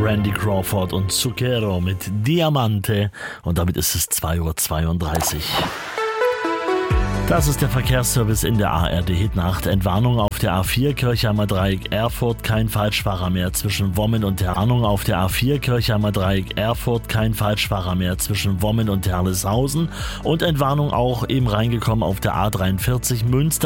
Randy Crawford und Zucchero mit Diamante und damit ist es 2:32 Uhr. Das ist der Verkehrsservice in der ARD Hitnacht. Entwarnung auf der A4 Kirchheimer Dreieck Erfurt, kein Falschfahrer mehr zwischen Wommen und Entwarnung auf der A4 Kirchheimer Dreieck Erfurt, kein Falschfahrer mehr zwischen Wommen und Herleshausen und Entwarnung auch eben reingekommen auf der A43 Münster